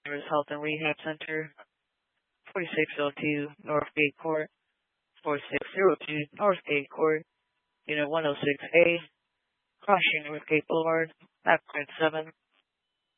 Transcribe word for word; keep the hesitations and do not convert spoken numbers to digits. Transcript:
Rivers Health and Rehab Center, forty-six oh two Northgate Court, forty-six oh two Northgate Court, Unit one oh six A, Crossing Northgate Boulevard, Akron seven.